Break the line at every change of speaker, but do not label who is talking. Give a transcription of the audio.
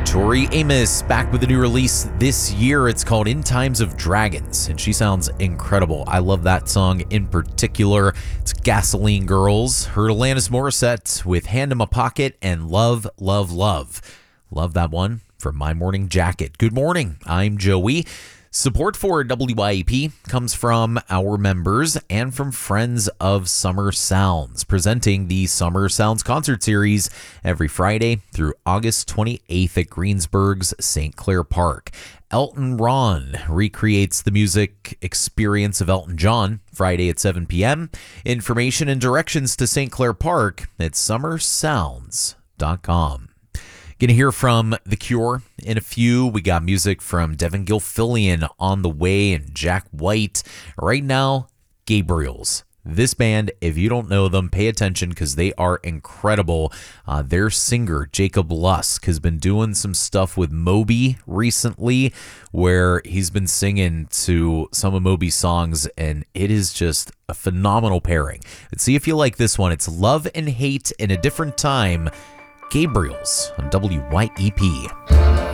Tori Amos back with a new release this year. It's called In Times of Dragons, and she sounds incredible. I love that song in particular. It's Gasoline Girls. Heard Alanis Morissette with Hand in My Pocket and Love, Love, Love. Love that one from My Morning Jacket. Good morning. I'm Joey. Support for WYEP comes from our members and from friends of Summer Sounds, presenting the Summer Sounds concert series every Friday through August 28th at Greensburg's St. Clair Park. Elton Ron recreates the music experience of Elton John Friday at 7 p.m. Information and directions to St. Clair Park at summersounds.com. Gonna hear from The Cure in a few. We got music from Devin Gilfillian on the way and Jack White. Right now, Gabriels. This band, if you don't know them, pay attention because they are incredible. Their singer, Jacob Lusk, has been doing some stuff with Moby recently where he's been singing to some of Moby's songs, and it is just a phenomenal pairing. Let's see if you like this one. It's Love and Hate in a Different Time. Gabriels on WYEP.